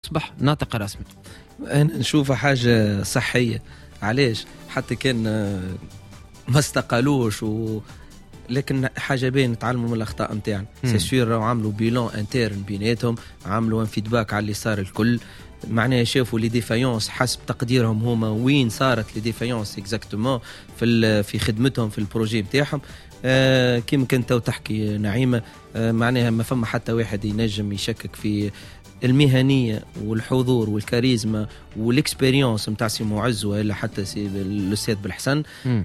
وتصبح ناطق رسمي. أنا نشوفها حاجة صحية. علاش حتى كان ما استقالوش لكن حاجه بين نتعلموا من الاخطاء نتاعنا. سي سور راهو عملوا بيلون انترن بيناتهم، عملوا ان فيدباك على اللي صار الكل، معناها شافوا لي ديفايونس حسب تقديرهم هما وين صارت لي ديفايونس اكزاكتومون في خدمتهم في البروجي نتاعهم. كيما كنت تحكي نعيمه، معناها ما فما حتى واحد ينجم يشكك في المهنيه والحضور والكاريزما والاكسبيريونس نتاع سي معز ولا حتى سي الاستاذ بالحسن.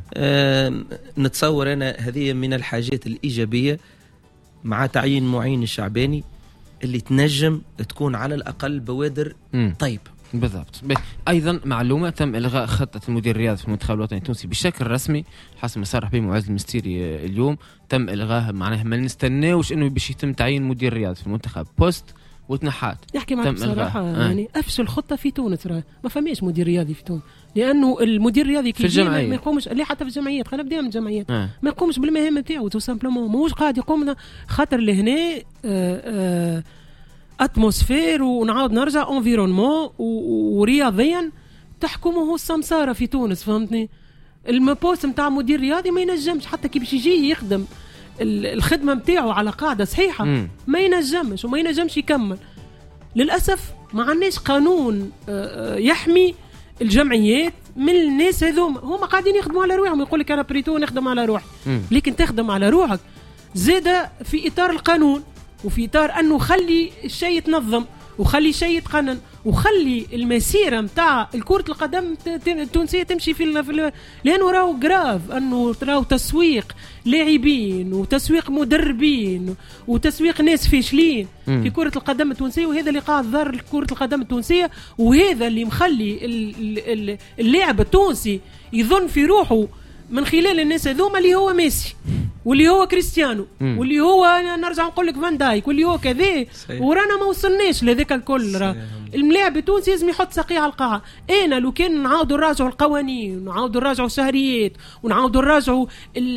نتصور انا هذه من الحاجات الايجابيه مع تعيين معين الشعباني اللي تنجم تكون على الاقل بوادر طيب. بالضبط. ايضا معلومه، تم الغاء خطه المدير الرياضي في المنتخب الوطني التونسي بشكل رسمي حسب ما صرح به معز المستيري اليوم. تم الغاها، معناها ما نستناوش انه باش يتم تعيين مدير رياضي في المنتخب، بوست وتنحات. يحكي معك بصراحه يعني افشل خطه في تونس، ما فماش مدير رياضي في تونس، لانه المدير الرياضي في الجمعيه ما يقومش، لا حتى في الجمعيات، خلينا نبدا من الجمعيات، ما يقومش بالمهام نتاعو تو سامبلومون، ماهوش قاعد يقوم خاطر لهنا اتموسفير ونعاود نرجع انفيرونمون ورياضيا تحكمه السمساره في تونس، فهمتني؟ البوست نتاع مدير رياضي ما ينجمش حتى كي باش يجي يخدم الخدمه نتاعو على قاعده صحيحه ما ينجمش وما ينجمش يكمل. للاسف ما عندناش قانون يحمي الجمعيات من الناس هذوما، هما قاعدين يخدموا على روحهم، يقول لك انا بريتو نخدم على روحي، لكن تخدم على روحك زاده في اطار القانون وفي اطار انه خلي الشيء يتنظم وخلي الشيء يتقنن وخلي المسيره نتاع الكره القدم التونسيه تمشي لانه راهو جراف، انه راهو تسويق لاعبين وتسويق مدربين وتسويق ناس فاشلين في كره القدم التونسيه، وهذا اللي قاعد ضر كره القدم التونسيه، وهذا اللي مخلي اللاعب التونسي يظن في روحه من خلال الناس هذوما اللي هو ميسي واللي هو كريستيانو واللي هو نرجع نقول لك فان دايك واللي هو كذا، ورانا ما وصلناش لذاك الكل. الملاعب التونسي لازم يحط ساقيه على القاعه. انا لو كان نعاودوا نراجعوا القوانين ونعاودوا نراجعوا الشهريات ونعاودوا نراجعوا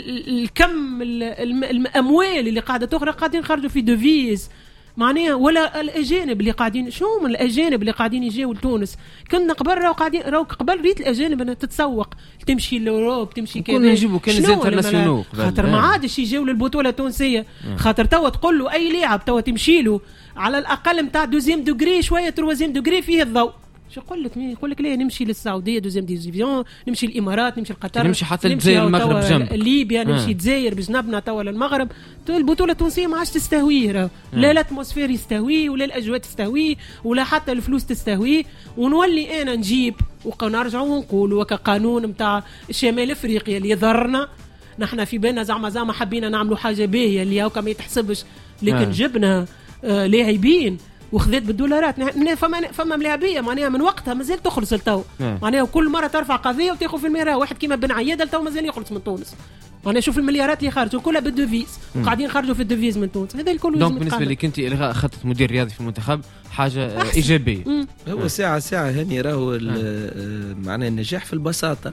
الكم الاموال اللي قاعده تخرج، قاعدين نخرجوا في دوفيز معناها، ولا الاجانب اللي قاعدين، شو من الاجانب اللي قاعدين يجيو لتونس. كنا قبل راهو قبل ريت الاجانب انها تتسوق تمشي لاوروب تمشي كذا، كنا نجيبوا كان انترناسيونال خاطر ما عادش يجيو للبطوله التونسيه، خاطر توا تقول له اي لاعب توا تمشي له على الاقل نتاع دوزيام دوغري شويه تروازيام دوغري فيه الضوء. شو يقول لك؟ يقول لك لا نمشي للسعوديه دوزيام ديفيزيون، نمشي الامارات، نمشي القطر، نمشي حتى الجزائر المغرب جنب ليبيا، نمشي الجزائر بجنبنا توا للمغرب. البطوله التونسيه ما عادش تستهويه، لا الاتموسفير يستهويه ولا الاجواء تستهويه ولا حتى الفلوس تستهويه، ونولي انا نجيب ونرجعوا ونقولوا وكقانون نتاع شمال افريقيا اللي يضرنا نحن في بالنا زعما حبينا نعملوا حاجه باهيه اللي هاكا ما يتحسبش، لكن جبنا لاعبين وخذت بالدولارات. فما ملاعبيه معناها من وقتها مازال تخلص لتو، معناها كل مره ترفع قضيه وتاخذ في الميراه. واحد كيما بن عياده لتو مازال يخلص من تونس، معناها شوف المليارات اللي خارجوا كلها بالدوفيز وقاعدين يخرجوا في الدوفيز من تونس. هذا الكل دونك بالنسبه لك انت الغاء خطه مدير رياضي في المنتخب حاجه ايجابيه. هو ساعه هني راهو معناها النجاح في البساطه،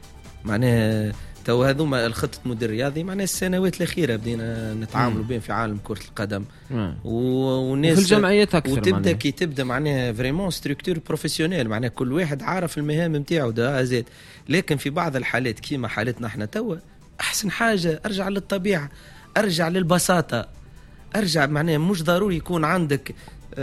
معناها تو هذوما الخطة مدير رياضي معناها السنوات الأخيرة بدينا نتعاملوا بين في عالم كرة القدم والناس في الجمعيات أكثر، وتبدأ كي تبدأ معناها فريمون ستركتور بروفيسيونيل، معناها كل واحد عارف المهام نتاعو ده زاد. لكن في بعض الحالات كيما حالتنا احنا توا، أحسن حاجة أرجع للطبيعة، أرجع للبساطة، أرجع معناها مش ضروري يكون عندك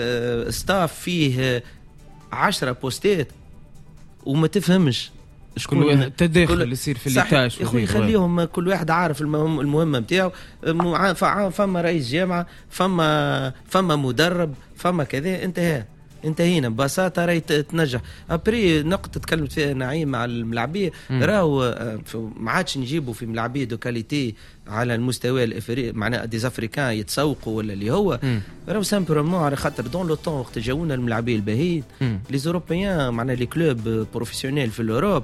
ستاف فيه 10 بوستات وما تفهمش شكون التداخل يصير في الليتاش يخليهم كل واحد عارف المهمه نتاعو. فما رئيس جامعه، فما مدرب، فما كذا، انتهينا ببساطه راهي تنجح. ابري نقطه تكلمت فيها نعيم مع الملاعبيه، راهو ما عادش نجيبوا في ملاعبيه دو كاليتي على المستوى الافريقي، معناها دي افريكان يتسوقوا ولا اللي هو راهو سامبلومون على خاطر دون لو طون وقت جاونا الملاعبيه الباهيين لي زوروبيان، معناها لي كلوب بروفيسيونيل في الاوروب،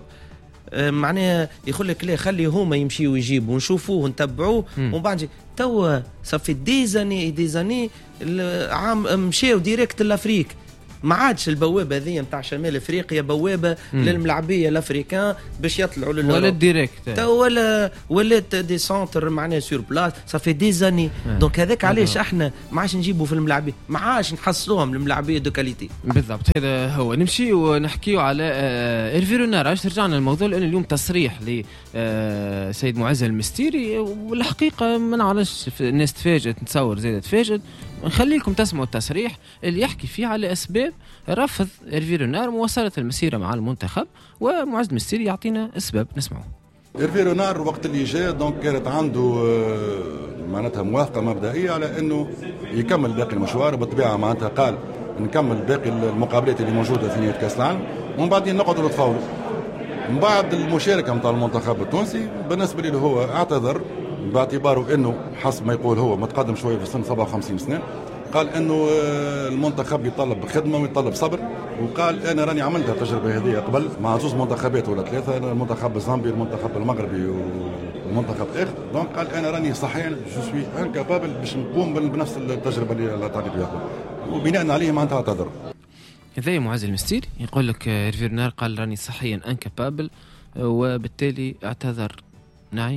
معناها يقول لك لا خلي هما يمشيوا يجيبوا ونشوفوه ونتبعوه ومن بعد توا صافي دي زاني عام مشاو ديريكت لافريك، ما عادش البوابه هذه نتاع شمال افريقيا بوابه للملاعبيه الافريكان باش يطلعوا للأوروب ولا ديريكت ولا دي سونتر معناها سور بلاس صافي دي زاني. دونك هذاك علاش احنا ما عادش نجيبوا في الملاعبيه ما عادش نحصلوهم الملاعبيه دو كاليتي. بالضبط هذا هو. نمشي ونحكيو على إيرفي رونار. علاش رجعنا الموضوع لأن اليوم تصريح لسيد معز المستيري والحقيقة ما نعرفش الناس تفاجئت نتصور زي تفاجئت. نخلي لكم تسمعوا التصريح اللي يحكي فيه على أسباب رفض إيرفي رونار مواصلة المسيرة مع المنتخب ومعز المستيري يعطينا أسباب نسمعوا. إيرفي رونار وقت اللي جاء دونك كانت عنده معناتها موافقة مبدئية على أنه يكمل باقي المشوار. بالطبيعة معناتها قال نكمل باقي المقابلات اللي موجودة في نهاية كأس العالم ومن بعدين نقعدوا نتفاوضوا. من بعد المشاركة متاع المنتخب التونسي بالنسبة لي هو اعتذر باعتباره أنه حسب ما يقول هو متقدم شوية في السن 57 سنة. قال أنه المنتخب يطلب خدمة ويطلب صبر وقال أنا راني عملت التجربة هذه قبل مع زوج منتخبات ولا ثلاثة المنتخب الزامبي المنتخب المغربي والمنتخب الآخر. دونك قال أنا راني صحيا جو سوي انكابابل باش نقوم بنفس التجربة اللي تعطيت بها وبناء عليه معناتها اعتذر. هذا معز المستيري يقول لك إيرفي رونار قال راني صحيا انكابابل وبالتالي اعتذر. نعيم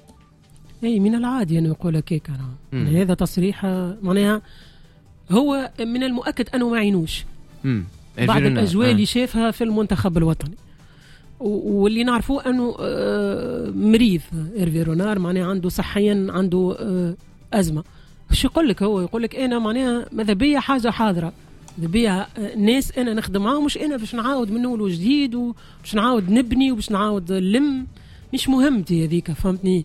اي من العادي انه يقول هيك يعني هذا تصريح معناها هو من المؤكد انه ما عينوش بعد الاجواء اللي شافها في المنتخب الوطني واللي نعرفوه انه مريض إيرفي رونار معناها عنده صحيا عنده ازمه. شو يقول لك هو يقول لك انا معناها ماذا بيا حاجه حاضره بيها ناس انا نخدم معاهم مش انا باش نعاود من اول وجديد وباش نعاود نبني وباش نعاود نلم مش مهمتي هذيك فهمتني.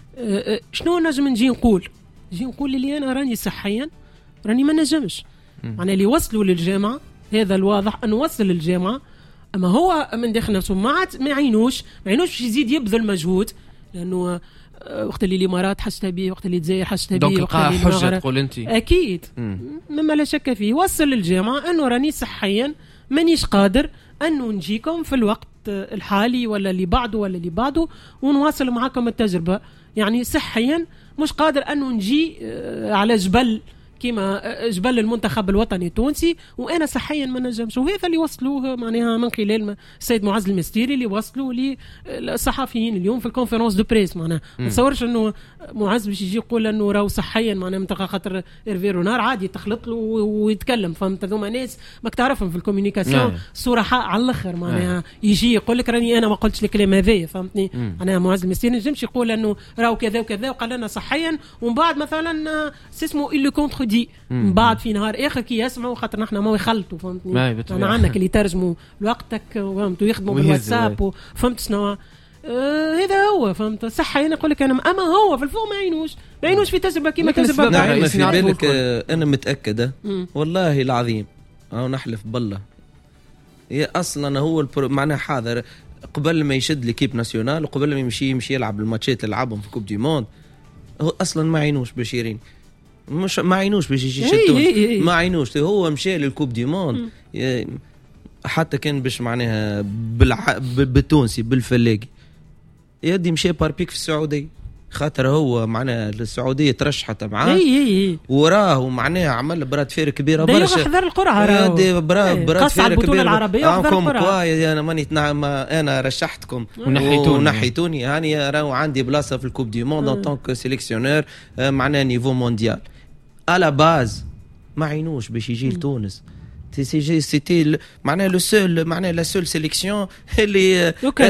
شنو نجم نجي نقول اللي انا راني صحيا راني ما نجمش معناها اللي وصلوا للجامعه هذا الواضح انه وصل للجامعه اما هو من داخل نفسه ما عينوش باش يزيد يبذل مجهود لانه وقت اللي الامارات حشتها به وقت اللي الجزائر حشتها به وقت اللي حجه تقول انت اكيد مما لا شك فيه وصل للجامعه انه راني صحيا مانيش قادر انه نجيكم في الوقت الحالي ولا اللي بعده ونواصل معكم التجربه يعني صحيا مش قادر انه نجي على جبل كما جبل المنتخب الوطني التونسي وانا صحيا ما نجمش. وهذا اللي وصلوه معناها من خلال السيد معز المستيري اللي وصلوا للصحفيين اليوم في الكونفرنس دو بريس. معناها ما تصورش انه معز باش يجي يقول انه راهو صحيا معناها منطقه خاطر إيرفي رونار عادي تخلط له ويتكلم فهمت. هذوما ناس ما تعرفهم في الكوميونيكاسيون صراحه على الاخر معناها يجي يقول لك راني انا ما قلتش الكلام هذايا فهمتني. معناها معز المستيري نجمش يقول انه راهو كذا وكذا وقال لنا صحيا ومن بعد مثلا اسمه اللي كونتردي من بعد في نهار اخر كي يسمعوا خاطر نحن ما يخلطوا فهمتني. انا عندك اللي ترجموا لوقتك فهمتوا يخدموا بالواتساب فهمت شنو هذا هو فهمت صح. انا نقول لك انا اما هو في الفوق ما يعينوش في تجربه كيما تجربه نعم في بالك انا متاكده والله العظيم او نحلف بالله هي اصلا هو معناها حاضر قبل ما يشد ليكيب ناسيونال وقبل ما يمشي يلعب الماتشات اللي لعبهم في كوب دي موند هو اصلا ما عينوش بشيرين مش ما عينوش باش يجي يشتون ما عينوش هو مشى للكوب دي موند حتى كان باش معناها بالتونسي بالفلاقي يدي مشى باربيك في السعوديه خاطر هو معناها السعوديه ترشحت معاه وراه معناها عمل براد فير كبيره برشا حضر القرعه راه براد فير كبيره العربيه انا ماني انا رشحتكم ونحيتوني يعني راهو عندي بلاصه في الكوب دي موند ان طونك سيليكسيونير معناها نيفو مونديال على باز ما عينوش باش يجي لتونس سيتي معناها لو سول معناها لا سول سيليكسيون اللي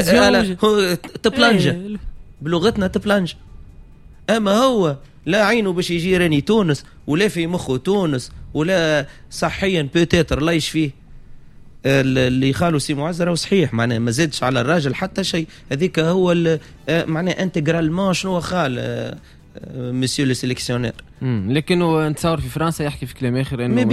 تبلانج بلغتنا تبلانج. اما هو لا عينه باش يجي راني تونس ولا في مخه تونس ولا صحيا بوتيتر لا يشفيه اللي خالو سي معز راهو صحيح معناها ما زادش على الراجل حتى شيء. هذيك هو معناها انتغرالمون شنو خال مسيو لو سيليكسيونير لكنه نتصور في فرنسا يحكي في كلام اخر انه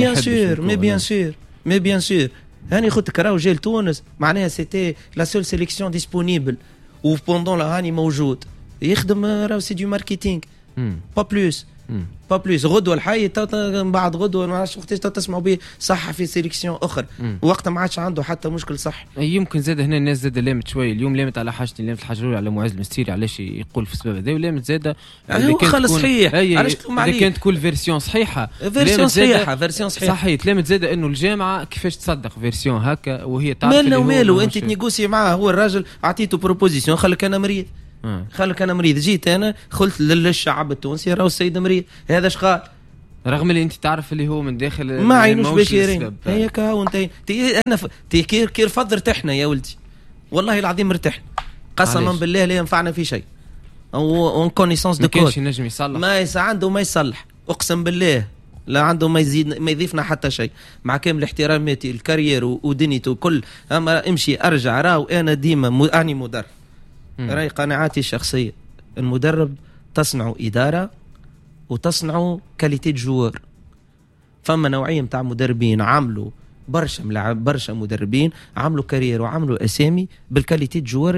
مي بيان سور هاني خدتك راهو جاي لتونس معناها سيتي لا سول سيليكسيون ديسپونيبل و بوندون لا هاني موجود يخدم راهو سي دو ماركتينغ با بلوس با بليس. غدوه الحي بعد غدوه ما عادش وقتاش تسمعوا به صح في سيليكسيون اخرى، وقت ما عادش عنده حتى مشكل صح. يمكن زاد هنا الناس زاد لامت شويه اليوم، لامت على حاجتين، لامت الحاجه الاولى على معز المستيري علاش يقول في السبب هذا، ولامت زاد هو خلص صحيح علاش تلوم عليه، اذا كانت كل فيرسيون صحيحه فيرسيون صحيحه صحيح. لامت زاد انه الجامعه كيفاش تصدق فيرسيون هكا وهي تعرف مالو انت تنيغوسي معاه، هو الراجل اعطيته بروبوزيسيون خلك انا مريض خلك انا مريض، جيت انا قلت للشعب التونسي راهو السيد مريض، هذا اش قال رغم اللي انت تعرف اللي هو من داخل ما عينوش بشيرين هيك هاو انت انا كي رفض ارتحنا يا ولدي والله العظيم ارتحنا قسما بالله لا ينفعنا في شيء اون كونيسونس دو كود، ما ينجم يصلح ما عنده ما يصلح اقسم بالله لا عنده ما يزيد ما يضيفنا حتى شيء، مع كامل احتراماتي الكارير ودنيته كل، اما امشي ارجع راهو انا ديما اني مدرب راهي قناعاتي الشخصيه، المدرب تصنع اداره وتصنعوا كاليتي جوار. فما نوعيه نتاع مدربين عملوا برشا ملاعب برشا مدربين عملوا كارير وعملوا اسامي بالكاليتي جوار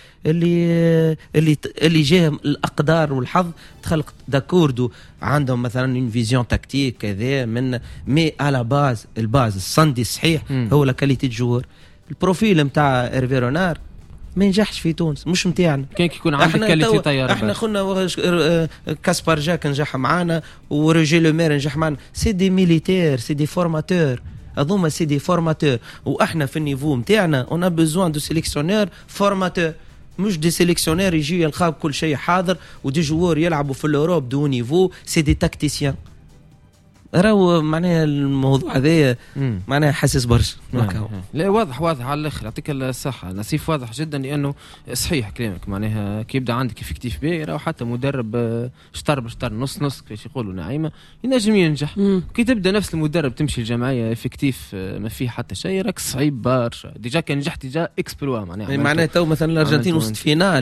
اللي جاهم الاقدار والحظ تخلق داكوردو عندهم مثلا اون فيزيون تكتيك كذا من مي على باز الباز الصندي الصحيح هو لا كاليتي جوار. البروفيل نتاع ايرفي رونار ما ينجحش في تونس، مش متاعنا. كان يكون عندك كاليتي طياره احنا خلنا كاسبار جاك نجح معانا وروجي لو مير نجح معانا، سي دي ميليتير سي دي فورماتور، هذوما سي دي فورماتور، واحنا في النيفو نتاعنا اون ا بيزوان دو سيليكسيونير فورماتور، مش دي سيليكسيونير يجي يلقاو كل شيء حاضر ودي جوار يلعبوا في الاوروب دو نيفو، سي دي تاكتيسيان. راهو معناها الموضوع هذا معناها حاسس برشا. لا واضح على الاخر، يعطيك الصحه نصيف، واضح جدا لانه صحيح كلامك، معناها كي يبدا عندك افكتيف بي راهو حتى مدرب شطر بشطر نص كيفاش يقولوا نعيمه ينجم ينجح. كي تبدا نفس المدرب تمشي الجمعيه افكتيف ما فيه حتى شيء راك صعيب برشا. ديجا كان نجحت ديجا اكسبلوا معناها تو مثلا الارجنتين وسط فينال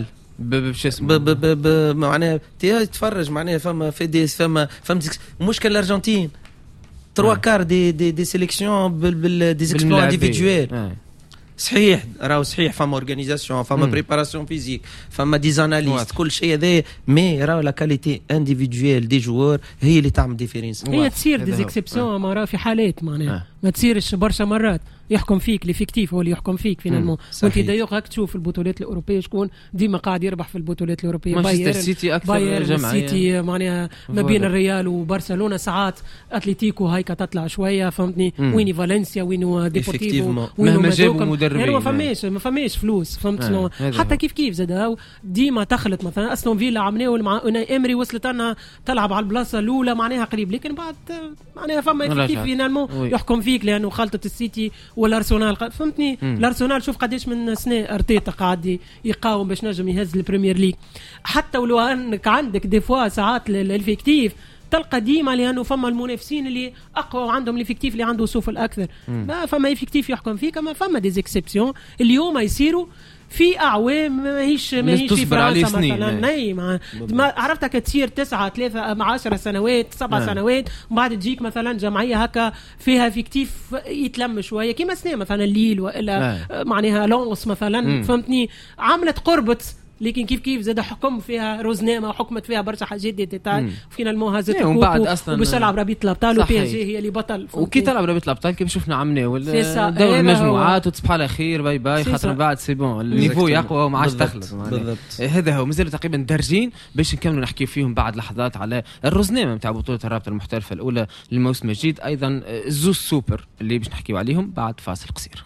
معناها تتفرج معناها فما فما مشكل الارجنتين 3 كار دي سيليكسيون دي اكسبلوي انديفيدويل صحيح راهو صحيح فما اورغانيزاسيون فما بريباراسيون فيزيك فما ديزاناليست كل شيء هذا مي راهو لا كاليتي انديفيدويل دي جوار هي اللي تعمل ديفيرنس. هي تصير دي اكسبسيون ما راه في حالات معناها ما تصيرش برشا مرات يحكم فيك ليفيكتيف هو اللي يحكم فيك فينالمون. وانت دايوغ هاك تشوف البطولات الاوروبيه شكون ديما قاعد يربح في البطولات الاوروبيه، مانشستر سيتي اكثر جمعيه، سيتي معناها ما بين الريال وبرشلونه ساعات اتليتيكو هايكا تطلع شويه فهمتني، ويني فالنسيا وينو ديبورتيفو مهما جابوا مدربين يعني ما فماش فلوس فهمت شنو حتى كيف زاد ديما تخلط مثلا استون فيلا عملوا مع امري وصلت انها تلعب على البلاصه الاولى معناها قريب، لكن بعد معناها فما كيف فينالمون يحكم فيك لانه خلطه السيتي والارسنال فهمتني. الارسنال شوف قداش من سنه ارتيتا قاعد يقاوم باش نجم يهز البريمير ليج، حتى ولو انك عندك دي فوا ساعات الافكتيف تلقى ديما لانه فما المنافسين اللي اقوى وعندهم الافكتيف اللي عنده سوف الاكثر. ما فما افكتيف يحكم فيك، اما فما دي اكسبسيون اليوم يصيروا في اعوام ماهيش في فرنسا مثلا ما عرفتك تصير 9 3 مع 10 سنوات 7 سنوات ومن بعد تجيك مثلا جمعيه هكا فيها فيكتيف يتلم شويه كيما سنه مثلا الليل والا معناها لونس مثلا فهمتني عملت قربت، لكن كيف زاد حكم فيها روزنامه وحكمت فيها برشا حاجات دي تاع فينالمون هزت الكوب وباش تلعب ربيع الابطال وبي اس جي هي اللي بطل. وكي تلعب ربيع الابطال كيف شفنا عملناو دور المجموعات وتصبح على خير باي باي خاطر بعد سي بون النيفو يقوى وما عادش تخلص. هذا هو مازالوا تقريبا درجين باش نكملوا نحكي فيهم بعد لحظات على الروزنامه نتاع بطوله الرابطه المحترفه الاولى للموسم الجديد، ايضا زوز سوبر اللي باش نحكيوا عليهم بعد فاصل قصير.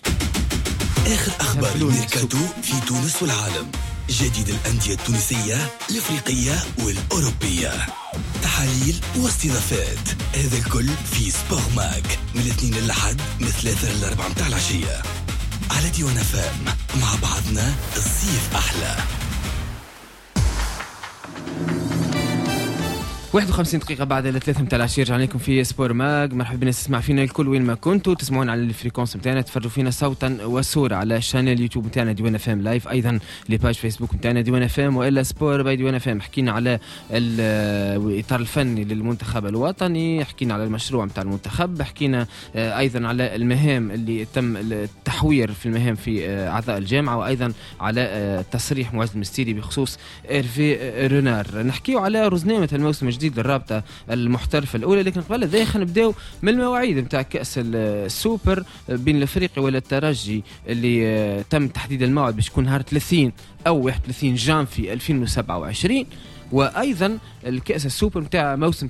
آخر أخبار الميركاتو في تونس والعالم، جديد الأندية التونسية الإفريقية والأوروبية، تحاليل واستضافات، هذا الكل في سبور ماك من الاثنين للأحد من 3 ل 4 متاع العشية على ديوان فام. مع بعضنا الصيف أحلى. 51 دقيقة بعد 3 متاع العشية رجعنا لكم في سبور ماج. مرحبا بالناس تسمع فينا الكل وين ما كنتوا، تسمعون على الفريكونس نتاعنا، تفرجوا فينا صوتا وصورة على شانل يوتيوب نتاعنا ديوان اف ام لايف، ايضا لي باج فيسبوك نتاعنا ديوان اف ام والا سبور باي ديوان اف ام. حكينا على الاطار الفني للمنتخب الوطني، حكينا على المشروع نتاع المنتخب، حكينا ايضا على المهام اللي تم تحوير في المهام في أعضاء الجامعة، وأيضا على تصريح معز المستيري بخصوص إيرفي رونار. نحكيو على رزنامة الموسم الجديد للرابطة المحترفة الأولى، لكن قبل ذلك خلينا نبداو من المواعيد نتاع كأس السوبر بين الأفريقي والترجي اللي تم تحديد الموعد باش يكون نهار 30 أو 31 جانفي 2027. وايضا الكاس السوبر نتاع موسم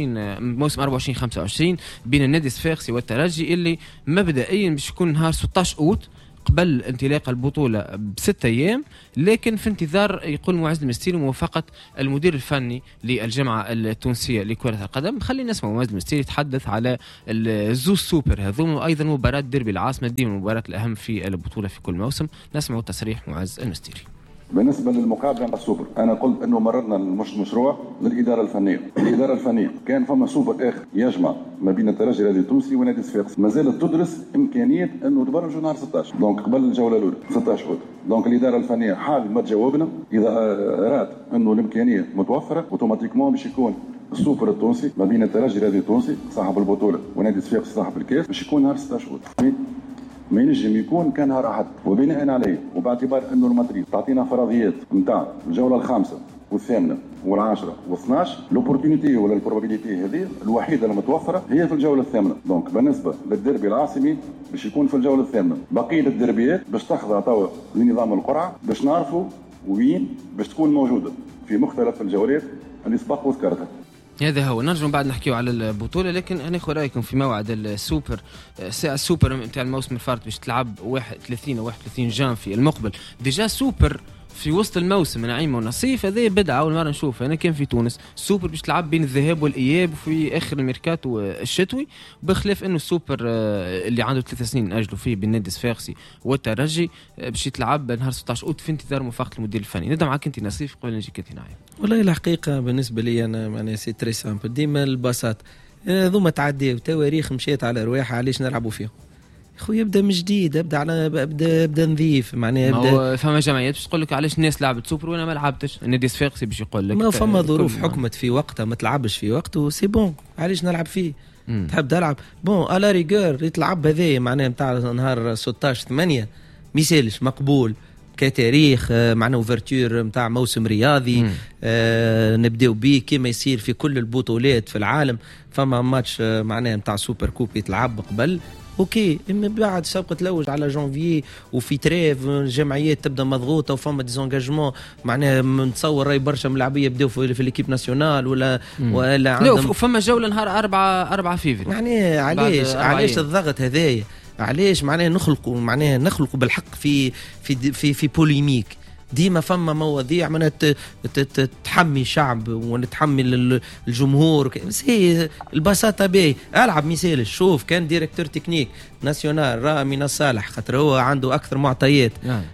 24-25 بين النادي الصفاقسي والترجي اللي مبدئيا باش يكون نهار 16 اوت قبل انطلاق البطولة ب6 أيام، لكن في انتظار يقول معز المستيري موافقة المدير الفني للجامعة التونسية لكرة القدم. خلينا نسمع معز المستيري يتحدث على الزوز سوبر هذوم، وأيضا مباراة ديربي العاصمة ديما المباراة الأهم في البطولة في كل موسم. نسمع تصريح معز المستيري. بالنسبه للمقابله مع السوبر، انا قلت انه مررنا المشروع للاداره الفنيه. الاداره الفنيه كان فما سوبر اخر يجمع ما بين الترجي الرياضي التونسي ونادي الصفاقسي، ما زالت تدرس امكانيه انه تبرجوا نهار 16 دونك قبل الجوله الاولى 16 اوت. دونك الاداره الفنيه حال ما تجاوبنا اذا رات انه الامكانيه متوفره اوتوماتيكمون باش يكون السوبر التونسي ما بين الترجي الرياضي التونسي صاحب البطوله ونادي الصفاقسي صاحب الكاس باش يكون نهار 16 اوت. ما ينجم يكون كان نهار احد، وبناء عليه وباعتبار انه المدريد تعطينا فرضيات نتاع الجوله الخامسه والثامنه والعاشره و12، لوبورتونيتي ولا البروبابيليتي هذه الوحيده المتوفره هي في الجوله الثامنه. دونك بالنسبه للديربي العاصمي باش يكون في الجوله الثامنه، بقيه الديربيات باش تخضع توا لنظام القرعه باش نعرفوا وين باش تكون موجوده في مختلف الجولات اللي سبق وذكرتها. هذا هو. نرجع بعد نحكيو على البطولة، لكن أنا أخذ رأيكم في موعد السوبر. ساعة السوبر نتاع الموسم الفارط باش تلعب 31 أو 31 جانفي المقبل. ديجا سوبر في وسط الموسم نعيم ونصيف، هذا بدعة أول مرة نشوف. أنا كان في تونس سوبر باش تلعب بين الذهاب والإياب في آخر الميركاتو الشتوي، بخلاف إنه السوبر اللي عنده 3 سنين أجلوا فيه بين النادي الصفاقسي والترجي باش يتلعب نهار 16 أوت في انتظار موافقة المدير الفني. نبدأ معك أنت نصيف قبل نجيك أنت نعيم. والله الحقيقة بالنسبة لي أنا معناها سي تري سامبل، ديما البساطة ذوما تعديوا تواريخ مشيت على رواحها، علاش نلعبوا فيهم خويا؟ يبدا من جديد، ابدا على ابدا نظيف معناها. يبدا فما جمعيات باش تقول لك علاش الناس لعبت سوبر وانا ما لعبتش. النادي الصفاقسي باش يقول لك ما فما ظروف حكمت في وقتها ما تلعبش في وقته سي بون، علاش نلعب فيه؟ تحب تلعب بون على ريغور يتلعب هذايا معناها نتاع نهار 16/8 ميسالش مقبول كتاريخ معنا اوفرتور نتاع موسم رياضي. نبداو بيه كما يصير في كل البطولات في العالم. فما ماتش معناها نتاع سوبر كوب يتلعب قبل اوكي، اما بعد سبق تلوج على جانفيي وفي تريف الجمعيات تبدا مضغوطه وفما ديزونجاجمون معناها نتصور راي برشا ملاعبيه يبداو في ليكيب ناسيونال ولا لا وفما جوله نهار 4 فيفري. يعني علاش الضغط هذايا؟ علاش معناها نخلقوا بالحق في بوليميك ديما فما مواضيع من تحمي شعب ونتحمل الجمهور. هي البساطه باهي العب مثال. شوف كان ديريكتور تكنيك ناسيونال رامي الصالح خاطر هو عنده اكثر معطيات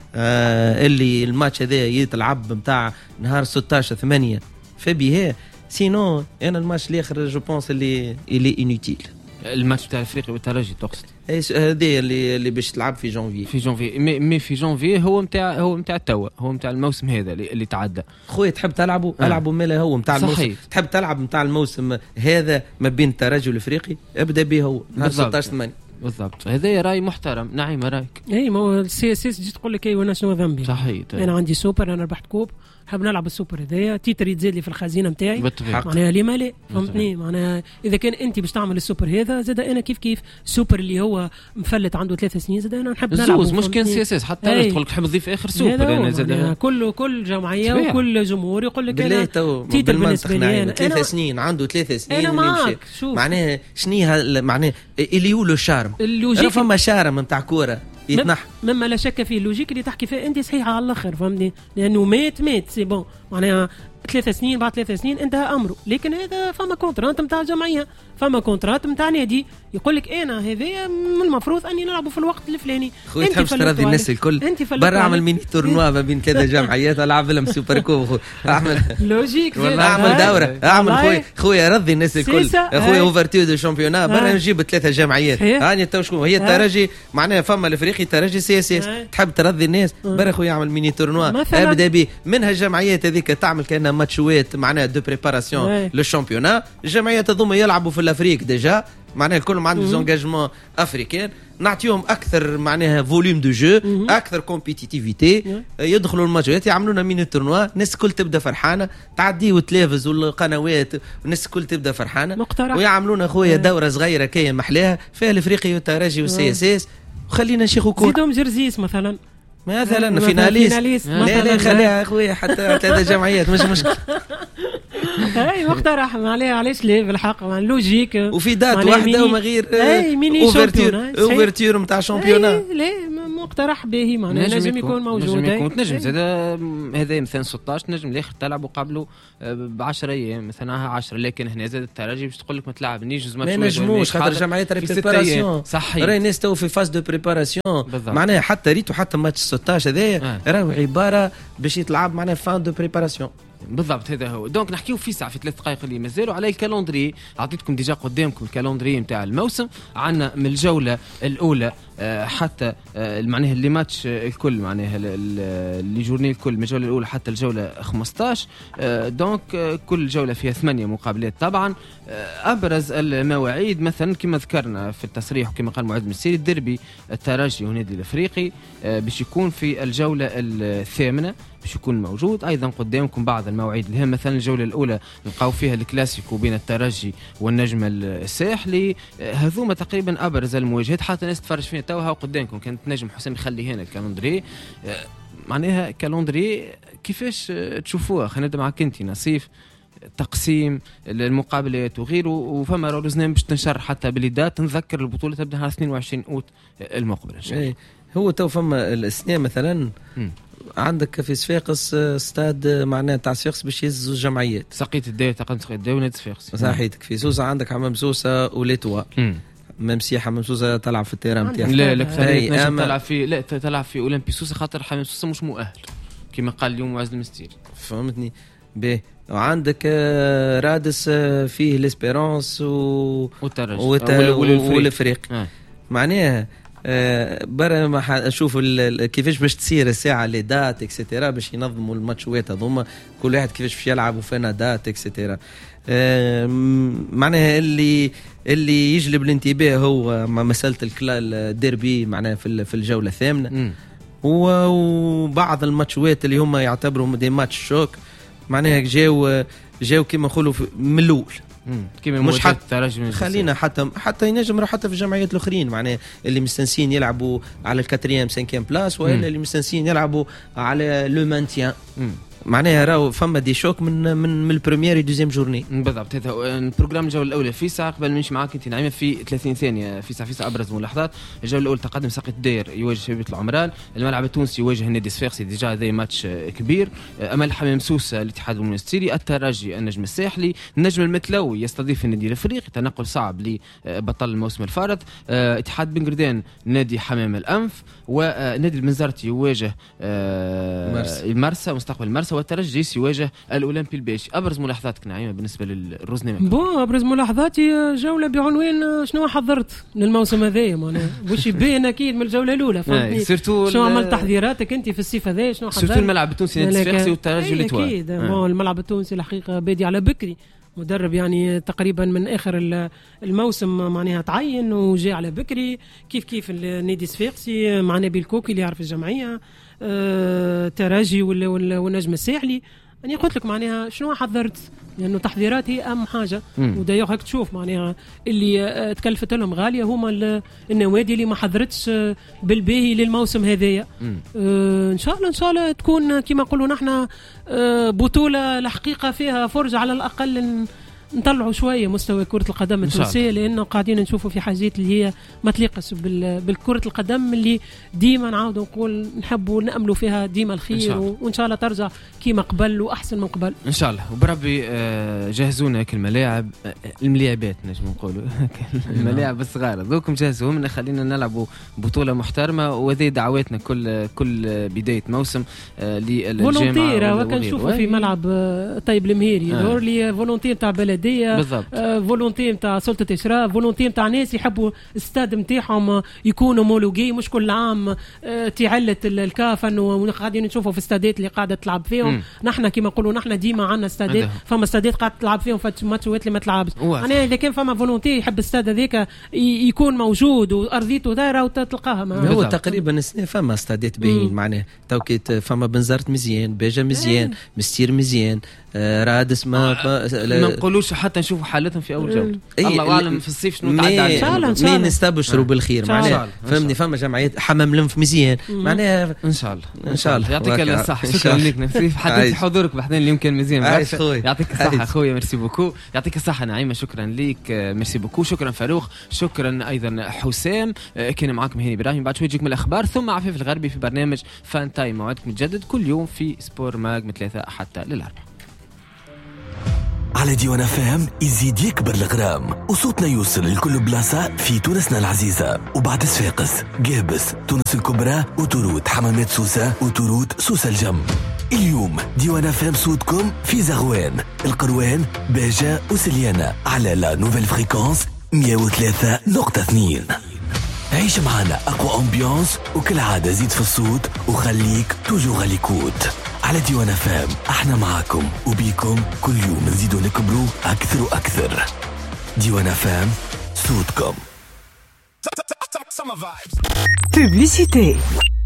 اللي الماتش هذا يتلعب نتاع نهار 16/8 فبيه. سينو انا الماتش الاخر جو بونس اللي انوتيل. الماتش تاع الافريقي والترجي تقصد هذه اللي باش تلعب في جانفي. مي في جانفي هو نتاع التوا، هو نتاع الموسم هذا اللي تعدى. خويا تحب تلعبوا العبوا ماله هو نتاع الموسم. تحب تلعب نتاع الموسم هذا ما بين الترجي والافريقي ابدا به هو 16/8 بالضبط. هذا راي محترم. نعيم رايك؟ اي ما هو السي اس اس جيت تقول لك اي وانا شنو ذنبي؟ صحيح. انا عندي سوبر، انا ربحت كوب، حاب نلعب السوبر هذايا تيتر يتزاد لي في الخزينه نتاعي معناها ليه ما لا فهمتني. معناها اذا كان انت باش تعمل السوبر هذا زاد انا كيف السوبر اللي هو مفلت عنده 3 سنين زاد انا نحب نلعب مش كان سي اس اس حتى تقول لك حب تضيف اخر سوبر. انا زاد كل جمعيه وكل جمهور يقول لك انا تيتر بالنسبه لي انا 3 سنين عنده 3 سنين معناها شنيها معناها اللي يقولوا الشارم فما شارم نتاع كوره يتنح مما لا شك فيه. اللوجيك اللي تحكي فيها انت صحيحه على الاخر فهمني، لانه مات سي بون معناها 3 سنين بعد 3 سنين انتهى امره. لكن هذا فما كونترات نتاع الجمعيه، فما كونترات نتاع نادي يقول لك انا هذا من المفروض اني نلعبوا في الوقت الفلاني. خويا تحب تراضي الناس الكل برا اعمل ميني تورنوا ما بين 3 جمعيات العب لهم سوبر كوب اعمل لوجيك اعمل دوره اعمل خويا رضي الناس الكل خويا اوفرتور دو شامبيونا برا نجيب 3 جمعيات هاني تو شكون هي الترجي معناها فما الافريقي ترجي سي اس اس تحب ترضي الناس برا خويا اعمل ميني تورنوا ابدا به منها الجمعيات هذيك تعمل كانها ماتشوات معناها دو بريباراسيون للشامبيونا. الجمعيات هذوما يلعبوا في الافريق ديجا معناها كلهم عندهم زونجاجمون افريكان، نعطيهم اكثر معناها فوليوم دو جو، اكثر كومبيتيتيفيتي، يدخلوا الماتشات يعملوا لنا مين تورنوا، الناس الكل تبدا فرحانه، تعديوا التلفز والقنوات والناس الكل تبدا فرحانه، مقترح. ويعملونا خويا دوره صغيره كاين محلاها فيها الافريقي والترجي والسي اس اس، وخلينا نشيخوا كوره. زيدهم جرزيس مثلا فيناليست لا خليها اخويا حتى 3 جمعيات مش مشكل. اي مقترح علاش لا بالحق لوجيك، وفي دات واحده وما غير اوفرتير نتاع شامبيونا. لا مقترح باهي معناها نجم يكون موجود. نجم زاد هذا مثلا 16 نجم الاخر تلعبوا قبله ب10 ايام مثلا 10، لكن هنا زاد الترجي باش تقول لك ما تلعبنيش زعما ما نجموش خاطر جمعيات بريباراسيون صحيح، راهي الناس تو في فاز دو بريباراسيون معناها حتى ريتو حتى ماتش 16 هذايا راهو عباره باش يتلعب معناها فان دو بريباراسيون. بالضبط هذا هو. دونك نحكيو في ساعه في 3 دقائق اللي مازالوا على الكالندري. عطيتكم ديجا قدامكم الكالندري نتاع الموسم. عندنا من الجوله الاولى حتى معناها اللي ماتش الكل معناها اللي جورني الكل من الجوله الاولى حتى الجوله 15. دونك كل جوله فيها 8 مقابلات. طبعا ابرز المواعيد مثلا كما ذكرنا في التصريح وكما قال معد المسيري الديربي الترجي والنادي الافريقي باش يكون في الجوله الثامنه باش يكون موجود. ايضا قدامكم بعض المواعيد اللي هي مثلا الجوله الاولى نلقاو فيها الكلاسيكو بين الترجي والنجم الساحلي. هذوما تقريبا ابرز المواجهات حتى الناس تفرج فيها توها قدامكم. كانت نجم حسام يخلي هنا الكالندري معناها كالندري كيفاش تشوفوها. خلينا نبدا معك انت نصيف تقسيم المقابلات وغيره. وفما روزنام باش تنشر حتى بليدات. نذكر البطوله تبدا على 22 اوت المقبل ان شاء الله. هو تو فما السنه مثلا عندك في صفاقس استاد معناه تاع صفاقس باش يهزوا الجمعيات. سقية الداية تقدم سقية الداية ونادي صفاقس. صحيتك. في سوسه عندك حمام سوسه وليتوا. ممسي حمام سوسه تلعب في التيران نتاعها. لا تلعب في تلعب في اولمبي سوسه خاطر حمام سوسه مش مؤهل كما قال اليوم معز المستيري. فهمتني به. وعندك رادس فيه ليسبيرونس والافريق معناها برا ما اشوف كيفاش باش تصير الساعه لي دات اكسيتيرا باش ينظموا الماتشات هذوما كل واحد كيفاش باش يلعب وفينا دات اكسيتيرا. معناها اللي يجلب الانتباه هو مساله الديربي معناها في الجوله الثامنه. وبعض الماتشات اللي هم يعتبروا دي ماتش شوك معناها جاو كما نقولوا من الاول. مش حتى خلينا حتى ينجم حتى في الجمعيات الاخرين معناها اللي مستنسين يلعبوا على الكاتريام 5 بلاس والا اللي مستنسين يلعبوا على لو مانتيان معناها راهو فما دي شوك من البريمير دوزيام جورني. بالضبط. هذا البروجرام الجوله الاولى في ساعه قبل ما نمشي معاك انت نعيمه في 30 ثانيه في ساعه ابرز ملاحظات. الجوله الاولى تقدم ساقية الداير يواجه شبيبه العمران. الملعب التونسي يواجه النادي صفاقسي ديجا هذا ماتش كبير. امل حمام سوسه الاتحاد المنستيري. الترجي النجم الساحلي. النجم المتلوي يستضيف النادي الافريقي تنقل صعب لبطل الموسم الفارط. اتحاد بن قردان نادي حمام الانف. ونادي المنزرتي يواجه المرسى مستقبل المرسى. والترجي يواجه الاولمبي الباشي. ابرز ملاحظاتك نعيمه بالنسبه للرزنامه؟ ابرز ملاحظاتي جوله بعنوان شنو حضرت للموسم هذايا معناها واش يبين اكيد من الجوله الاولى فهمتني. شنو عملت تحضيراتك انت في الصيف هذا شنو حضرت؟ سيرتو الملعب التونسي نادي صفاقسي والترجي والاتوال. اكيد الملعب التونسي الحقيقه بادي على بكري. مدرب يعني تقريبا من اخر الموسم معناها تعين وجاء على بكري. كيف النادي الصفاقسي مع نبيل كوكي اللي يعرف الجمعيه. تراجي والنجم الساحلي. أنا قلت لك معناها شنو حضرت لأنه تحضيرات هي أهم حاجة. ودايوغ هيك تشوف معناها اللي تكلفت لهم غالية هما النوادي اللي ما حضرتش بالباهي للموسم هذايا. إن شاء الله تكون كما نقولوا نحن بطولة الحقيقة فيها فرجة على الأقل نطلعوا شويه مستوى كره القدم التونسيه لانه قاعدين نشوفوا في حاجات اللي هي ما تليقش بالكره القدم اللي ديما نعاودوا نقول نحبوا ناملوا فيها ديما الخير وان شاء الله ترجع كيما قبل واحسن من قبل ان شاء الله. وبربي جهزونا هيك الملاعب الملاعبات نجم نقولوا الملاعب الصغار ذوكم جهزوهم خلينا نلعبوا بطوله محترمه. وهذه دعواتنا كل بدايه موسم للجامعه فولونتير. وكان نشوفوا في ملعب طيب المهيري دور لي فولونتير تاع بلدي البلديه، فولونتي نتاع سلطه اشراف، فولونتي نتاع ناس يحبوا الاستاد نتاعهم يكون هومولوجي، مش كل عام تعلة الكاف انه قاعدين نشوفوا في استادات اللي قاعده تلعب فيهم. نحن كما نقولوا نحن ديما عندنا استادات، فما استادات قاعده تلعب فيهم ماتشات اللي ما تلعبش. انا اذا كان فما فولونتي يحب الاستاد هذاك يكون موجود وارضيته دايره وتلقاها. هو تقريبا سنه فما استادات باهين معناه توكيت، فما بنزرت مزيان، باجا مزيان، مستير مزيان، رادس ما نقولوش حتى نشوفوا حالتهم في اول جوله. الله اعلم في الصيف شنو تعدى عليهم. مين نستبشروا بالخير معناه، فهمني. فما جمعيات حمام لنف مزيان معناها ان شاء الله. يعطيك الصحه، شكرا لك نسيف حتى حضورك بحثين اليوم كان مزيان. يعطيك الصحه خويا، ميرسي بوكو. يعطيك الصحه نعيمه، شكرا ليك، ميرسي بوكو. شكرا فاروق، شكرا ايضا حسام. كان معكم هاني ابراهيم. بعد شوي يجيكم الاخبار ثم عفيف الغربي في برنامج فان تايم. موعدكم متجدد كل يوم في سبور ماج من 3 حتى للأربعة. على ديوان فام يزيد يكبر الغرام وصوتنا يوصل لكل بلاصة في تونسنا العزيزة. وبعد صفاقس، قابس، تونس الكبرى، وتورود، حمامات سوسة، وتورود سوسة الجم. اليوم ديوان فام صوتكم في زغوان، القروان، باجة وسليانة على لا نوفيل فريكونس 103.2. عيش معنا أقوى أمبيانس، وكل عادة زيد في الصوت وخليك توجو غاليكوت. على ديوان فام احنا معاكم وبيكم كل يوم نزيدوا نكبروا أكثر وأكثر. ديوان فام صوتكم. بوبليسيتي.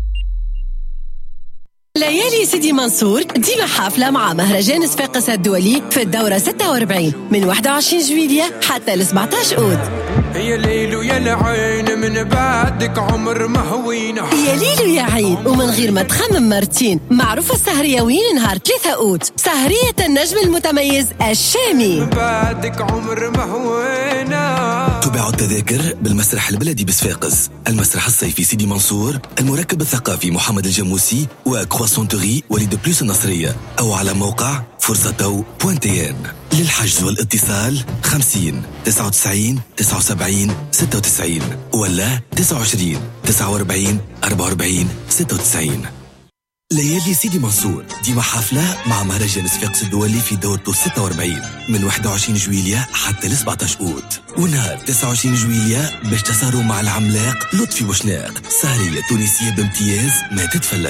ليالي سيدي منصور ديما حافلة مع مهرجان صفاقس الدولي في الدورة 46 من 21 جويلية حتى ل 17 أوت. يا ليل ويا العين من بعدك عمر ما هوينا، يا ليل ويا عين ومن غير ما تخمم مرتين. معروفة السهرية وين نهار 3 أوت، سهرية النجم المتميز الشامي. من بعدك عمر ما هوينا. تباعوا التذاكر بالمسرح البلدي بصفاقس، المسرح الصيفي سيدي منصور، المركب الثقافي محمد الجموسي، وكرواسونتوري وليد بلوس النصرية، أو على موقع فرصتو.tn. للحجز والاتصال 50 99 79 96 ولا 29 49 44 96. ليالي سيدي منصور ديما حفلة مع مهرجان صفاقس الدولي في دورته 46 من 21 جويلية حتى ل 17 أوت. ونهار 29 جويلية باش تصاروا مع العملاق لطفي بوشناق، سهرية تونسية بامتياز ما تتفلت.